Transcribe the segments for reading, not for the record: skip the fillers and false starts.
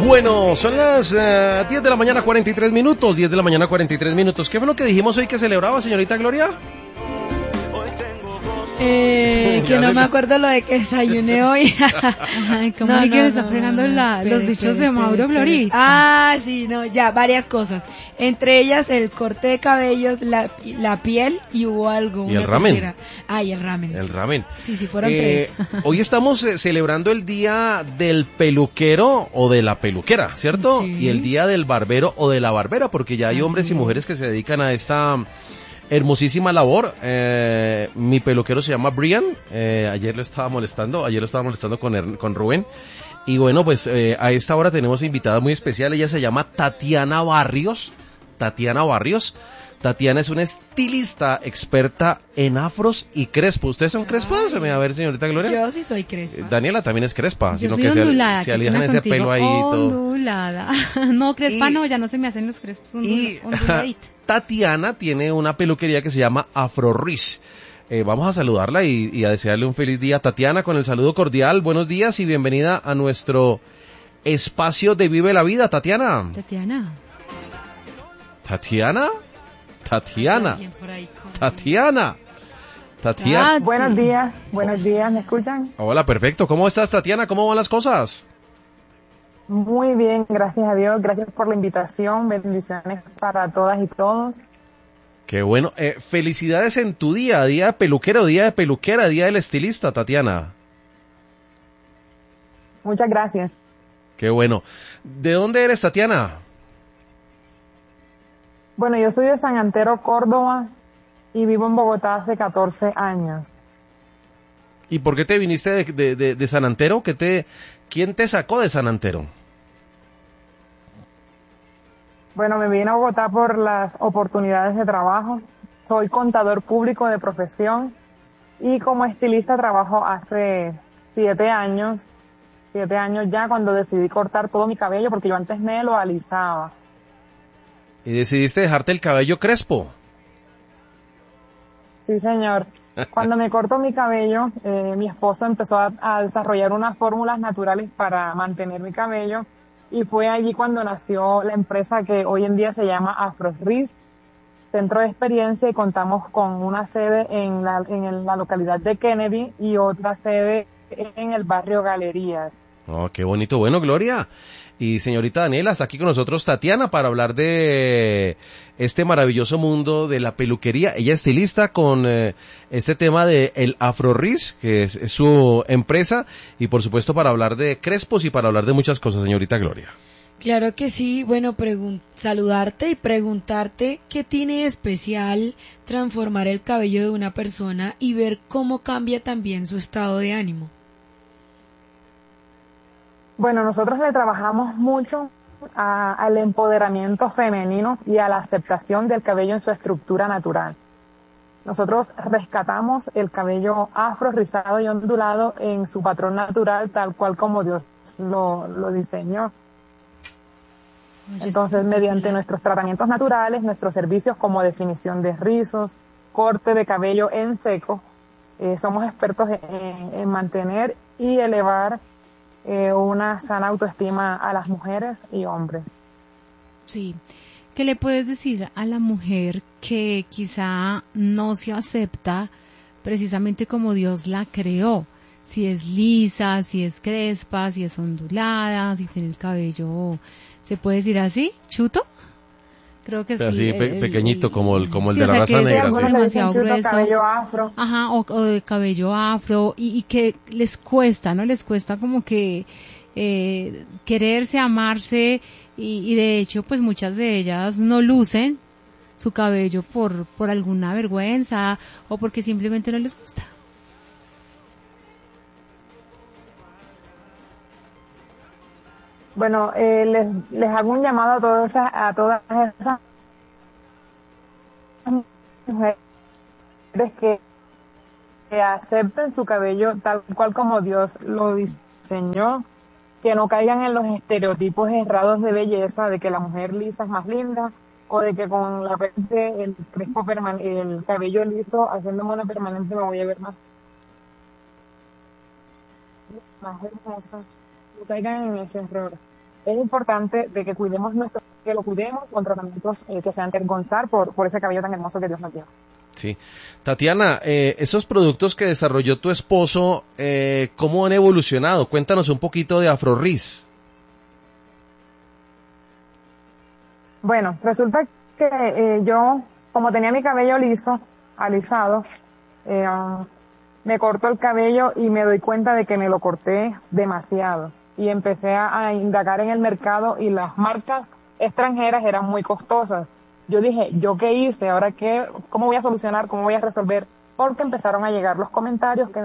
Bueno, son las 10 de la mañana 43 minutos, 10 de la mañana 43 minutos. ¿Qué fue lo que dijimos hoy que celebraba, señorita Gloria? Que no me acuerdo lo de que desayuné hoy. Ay, ¿cómo que le está pegando los dichos de Mauro Glory? Sí, no, ya, varias cosas. Entre ellas el corte de cabellos, la piel y hubo algo. Y el ramen. Y el ramen. El ramen. Sí, fueron tres. Hoy estamos celebrando el día del peluquero o de la peluquera, ¿cierto? Sí. Y el día del barbero o de la barbera, porque ya hay hombres y mujeres que se dedican a esta hermosísima labor. Mi peluquero se llama Brian. Ayer lo estaba molestando con Rubén. Y bueno, pues a esta hora tenemos invitada muy especial. Ella se llama Tatiana Barrios. Tatiana es una estilista experta en afros y crespos. ¿Ustedes son crespos? A ver, señorita Gloria. Yo sí soy crespa. Daniela también es crespa. Yo sino soy que ondulada. se alijan ese pelo ahí y todo. Ondulada. No, crespa no, ya no se me hacen los crespos onduladitos. Tatiana tiene una peluquería que se llama Afro Riz. Vamos a saludarla y a desearle un feliz día. Tatiana, con el saludo cordial, buenos días y bienvenida a nuestro espacio de Vive la Vida. Tatiana. Buenos días, ¿me escuchan? Hola, perfecto. ¿Cómo estás, Tatiana? ¿Cómo van las cosas? Muy bien, gracias a Dios. Gracias por la invitación. Bendiciones para todas y todos. Qué bueno. Felicidades en tu día de peluquero, día de peluquera, día del estilista, Tatiana. Muchas gracias. Qué bueno. ¿De dónde eres, Tatiana? Bueno, yo soy de San Antero, Córdoba, y vivo en Bogotá hace 14 años. ¿Y por qué te viniste de San Antero? ¿Quién te sacó de San Antero? Bueno, me vine a Bogotá por las oportunidades de trabajo. Soy contador público de profesión y como estilista trabajo hace 7 años. 7 años ya, cuando decidí cortar todo mi cabello, porque yo antes me lo alisaba. ¿Y decidiste dejarte el cabello crespo? Sí, señor. Cuando me corto mi cabello, mi esposo empezó a desarrollar unas fórmulas naturales para mantener mi cabello y fue allí cuando nació la empresa que hoy en día se llama Afro Riz, centro de experiencia, y contamos con una sede en la localidad de Kennedy y otra sede en el barrio Galerías. Oh, qué bonito. Bueno, Gloria. Y señorita Daniela, está aquí con nosotros Tatiana para hablar de este maravilloso mundo de la peluquería. Ella es estilista con este tema de el Afro Riz, que es su empresa, y por supuesto para hablar de crespos y para hablar de muchas cosas, señorita Gloria. Claro que sí. Bueno, saludarte y preguntarte qué tiene de especial transformar el cabello de una persona y ver cómo cambia también su estado de ánimo. Bueno, nosotros le trabajamos mucho al empoderamiento femenino y a la aceptación del cabello en su estructura natural. Nosotros rescatamos el cabello afro, rizado y ondulado en su patrón natural, tal cual como Dios lo diseñó. Entonces, mediante nuestros tratamientos naturales, nuestros servicios como definición de rizos, corte de cabello en seco, somos expertos en mantener y elevar una sana autoestima a las mujeres y hombres. Sí. ¿Qué le puedes decir a la mujer que quizá no se acepta precisamente como Dios la creó? Si es lisa, si es crespa, si es ondulada, si tiene el cabello, ¿se puede decir así? ¿Chuto? Creo que así, sí. Pequeñito, como el sí, de la raza negra. Sí, demasiado chuto, grueso. cabello afro. Ajá, o de cabello afro, y que les cuesta, ¿no? Les cuesta como que quererse, amarse, y de hecho, pues muchas de ellas no lucen su cabello por alguna vergüenza o porque simplemente no les gusta. Bueno, les hago un llamado a todas esas mujeres que acepten su cabello tal cual como Dios lo diseñó, que no caigan en los estereotipos errados de belleza, de que la mujer lisa es más linda, o de que con la frente, el cabello liso, haciendo mono permanente me voy a ver más hermosa. No caigan en ese error. es importante de que que lo cuidemos con tratamientos que sean Tergonzar por ese cabello tan hermoso que Dios nos dio. Sí. Tatiana, esos productos que desarrolló tu esposo, ¿cómo han evolucionado? Cuéntanos un poquito de AfroRiz. Bueno, resulta que yo, como tenía mi cabello liso, alisado, me corto el cabello y me doy cuenta de que me lo corté demasiado. Y empecé a indagar en el mercado y las marcas extranjeras eran muy costosas. Yo dije, ¿yo qué hice? ¿Ahora qué? ¿Cómo voy a solucionar? ¿Cómo voy a resolver? Porque empezaron a llegar los comentarios que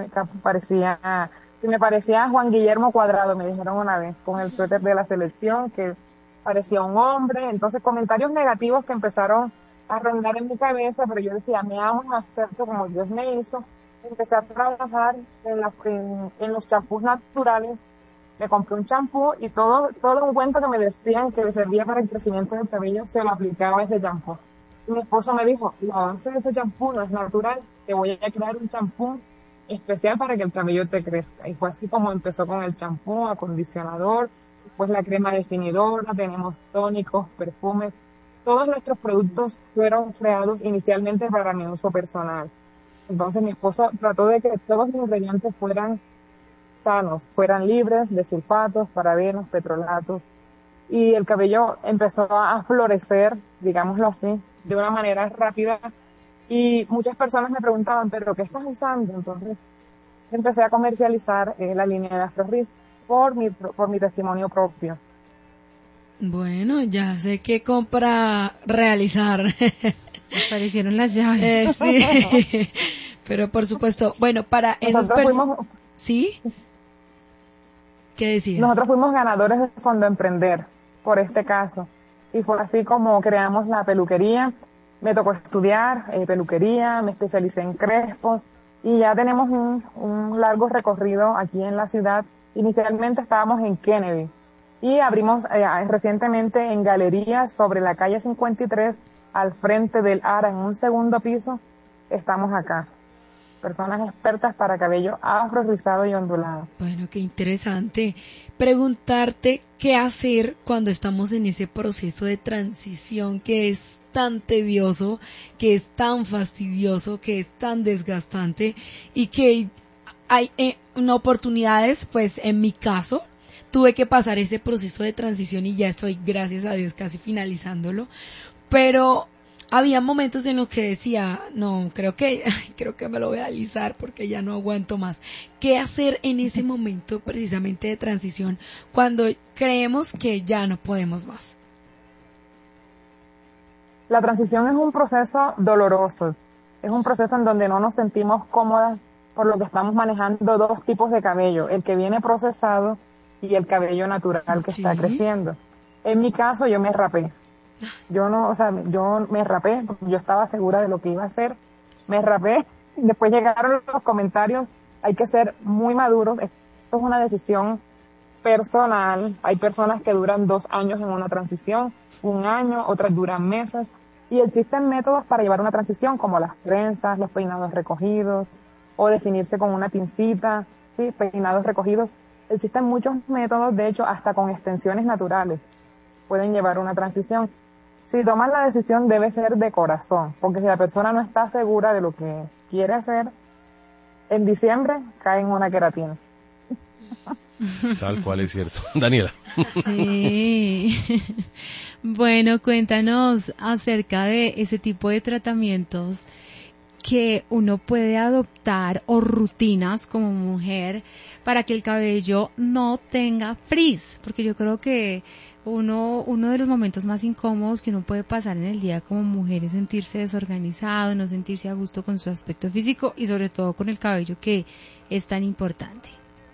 me parecía Juan Guillermo Cuadrado, me dijeron una vez, con el suéter de la selección, que parecía un hombre. Entonces, comentarios negativos que empezaron a rondar en mi cabeza, pero yo decía, me amo, me acepto como Dios me hizo. Empecé a trabajar en los champús naturales. Me compré un champú y todo un cuento que me decían que le servía para el crecimiento del cabello, se lo aplicaba a ese champú. Y mi esposo me dijo, la base de ese champú no es natural, te voy a crear un champú especial para que el cabello te crezca. Y fue así como empezó con el champú, acondicionador, después la crema definidora, tenemos tónicos, perfumes. Todos nuestros productos fueron creados inicialmente para mi uso personal. Entonces mi esposo trató de que todos los ingredientes fueran sanos, fueran libres de sulfatos, parabenos, petrolatos, y el cabello empezó a florecer, digámoslo así, de una manera rápida, y muchas personas me preguntaban, ¿pero qué estás usando? Entonces empecé a comercializar la línea de AfroRiz por mi testimonio propio. Bueno, ya sé qué compra realizar. Aparecieron las llaves. Sí, pero por supuesto, bueno, para esas personas... ¿Sí? ¿Qué decías? Nosotros fuimos ganadores de Fondo Emprender por este caso. Y fue así como creamos la peluquería. Me tocó estudiar peluquería, me especialicé en crespos y ya tenemos un largo recorrido aquí en la ciudad. Inicialmente estábamos en Kennedy y abrimos recientemente en galerías sobre la calle 53 al frente del ARA en un segundo piso. Estamos acá. Personas expertas para cabello afro, rizado y ondulado. Bueno, qué interesante. Preguntarte qué hacer cuando estamos en ese proceso de transición que es tan tedioso, que es tan fastidioso, que es tan desgastante y que hay oportunidades, pues en mi caso, tuve que pasar ese proceso de transición y ya estoy, gracias a Dios, casi finalizándolo, pero había momentos en los que decía, no, creo que me lo voy a alisar porque ya no aguanto más. ¿Qué hacer en ese momento precisamente de transición cuando creemos que ya no podemos más? La transición es un proceso doloroso. Es un proceso en donde no nos sentimos cómodas por lo que estamos manejando dos tipos de cabello, el que viene procesado y el cabello natural que está creciendo. En mi caso, yo me rapé. Yo me rapé, porque yo estaba segura de lo que iba a hacer, me rapé, después llegaron los comentarios, hay que ser muy maduros, esto es una decisión personal, hay personas que duran 2 años en una transición, 1 año, otras duran meses, y existen métodos para llevar una transición, como las trenzas, los peinados recogidos, o definirse con una pincita, ¿sí? Peinados recogidos, existen muchos métodos, de hecho, hasta con extensiones naturales, pueden llevar una transición. Si toman la decisión debe ser de corazón, porque si la persona no está segura de lo que quiere hacer, en diciembre cae en una queratina. Tal cual es cierto. Daniela. Sí. Bueno, cuéntanos acerca de ese tipo de tratamientos que uno puede adoptar o rutinas como mujer para que el cabello no tenga frizz, porque yo creo que uno de los momentos más incómodos que uno puede pasar en el día como mujer es sentirse desorganizado, no sentirse a gusto con su aspecto físico y sobre todo con el cabello que es tan importante.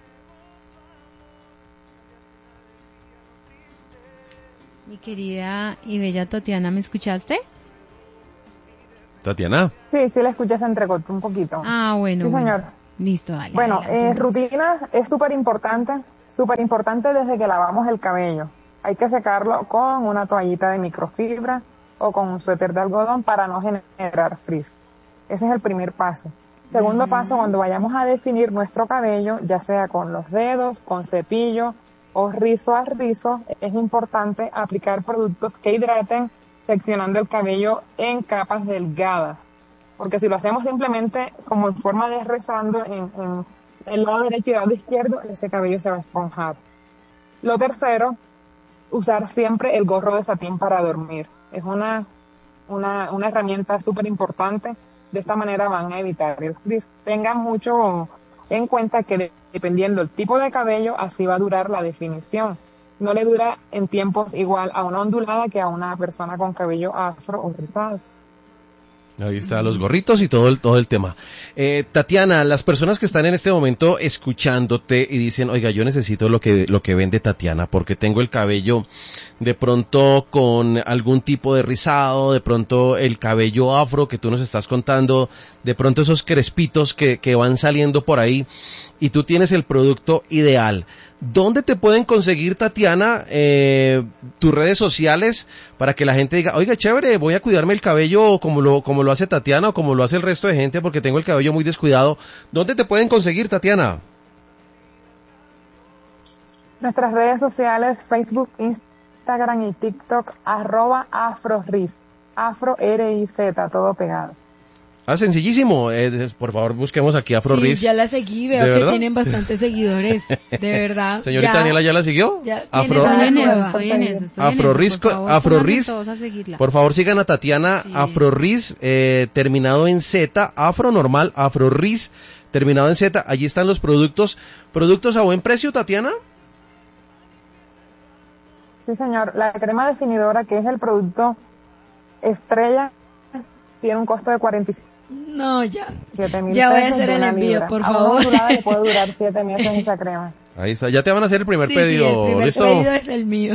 Mi querida y bella Tatiana, ¿me escuchaste? Tatiana. Sí, la escuché, se entrecortó un poquito. Ah, bueno. Sí, señor. Listo, dale. Bueno, adelante, rutinas es súper importante desde que lavamos el cabello. Hay que secarlo con una toallita de microfibra o con un suéter de algodón para no generar frizz. Ese es el primer paso. Segundo paso, cuando vayamos a definir nuestro cabello, ya sea con los dedos, con cepillo, o rizo a rizo, es importante aplicar productos que hidraten, seccionando el cabello en capas delgadas. Porque si lo hacemos simplemente como en forma de rezando en el lado derecho y el lado izquierdo, ese cabello se va a esponjar. Lo tercero, usar siempre el gorro de satín para dormir. Es una herramienta súper importante. De esta manera van a evitar el frizz. Tengan mucho en cuenta que dependiendo del tipo de cabello, así va a durar la definición. No le dura en tiempos igual a una ondulada que a una persona con cabello afro o rizado. Ahí están los gorritos y todo el tema. Tatiana, las personas que están en este momento escuchándote y dicen, oiga, yo necesito lo que vende Tatiana porque tengo el cabello de pronto con algún tipo de rizado, de pronto el cabello afro que tú nos estás contando, de pronto esos crespitos que van saliendo por ahí y tú tienes el producto ideal. ¿Dónde te pueden conseguir, Tatiana, tus redes sociales para que la gente diga, oiga, chévere, voy a cuidarme el cabello como lo hace Tatiana o como lo hace el resto de gente porque tengo el cabello muy descuidado? ¿Dónde te pueden conseguir, Tatiana? Nuestras redes sociales, Facebook, Instagram y TikTok, @AfroRiz, Afro R-I-Z, todo pegado. Ah, sencillísimo. Por favor, busquemos aquí Afro Riz. Sí, ya la seguí, veo que tienen bastantes seguidores, de verdad. Señorita Daniela, ¿ya la siguió? Ya Estoy en eso. Afro Riz, por favor sigan a Tatiana, sí. Afro Riz, terminado en Z, Afro normal, Afro Riz, terminado en Z. Allí están los productos a buen precio, Tatiana. Sí, señor. La crema definidora, que es el producto estrella, tiene un costo de 45. No, ya voy a hacer el envío, por favor. A una le puede durar 7 meses esa crema. Ahí está, ya te van a hacer el primer pedido. Sí, el primer ¿listo? pedido es el mío.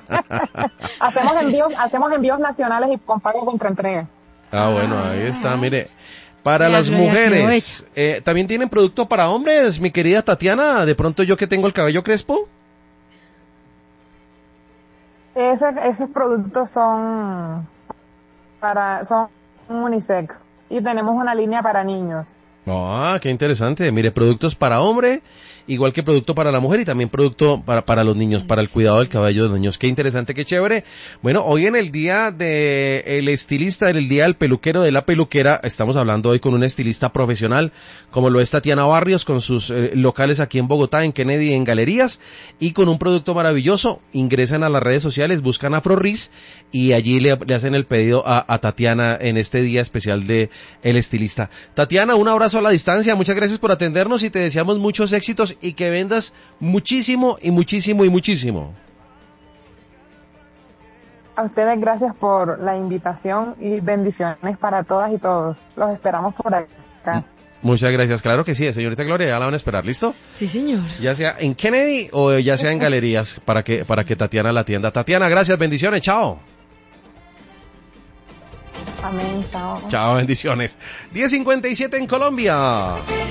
hacemos envíos nacionales y con pago contra entrega. Ah, bueno, ahí está, mire. Para las mujeres, ¿también tienen producto para hombres, mi querida Tatiana? De pronto yo que tengo el cabello crespo. Esos productos son unisex y tenemos una línea para niños. Ah, qué interesante. Mire, productos para hombre, igual que producto para la mujer y también producto para los niños, para el cuidado del cabello de los niños. Qué interesante, qué chévere. Bueno, hoy en el día del estilista, en el día del peluquero, de la peluquera, estamos hablando hoy con una estilista profesional, como lo es Tatiana Barrios, con sus locales aquí en Bogotá, en Kennedy, en Galerías, y con un producto maravilloso. Ingresan a las redes sociales, buscan Afro Riz, y allí le hacen el pedido a Tatiana en este día especial de el estilista. Tatiana, un abrazo a la distancia, muchas gracias por atendernos y te deseamos muchos éxitos y que vendas muchísimo y muchísimo y muchísimo. A ustedes gracias por la invitación y bendiciones para todas y todos. Los esperamos por acá. Muchas gracias, claro que sí, señorita Gloria, ya la van a esperar, ¿listo? Sí, señor. Ya sea en Kennedy o ya sea en Galerías para que Tatiana la atienda. Tatiana, gracias, bendiciones, chao. Amén, chao. Chao, bendiciones. 10:57 en Colombia.